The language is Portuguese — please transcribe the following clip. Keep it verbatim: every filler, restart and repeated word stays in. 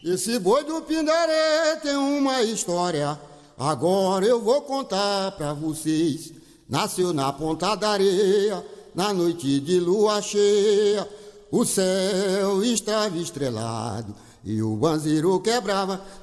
Esse boi do Pindaré tem uma história, agora eu vou contar pra vocês. Nasceu na ponta da areia, na noite de lua cheia, o céu estava estrelado e o banzeiro quebrava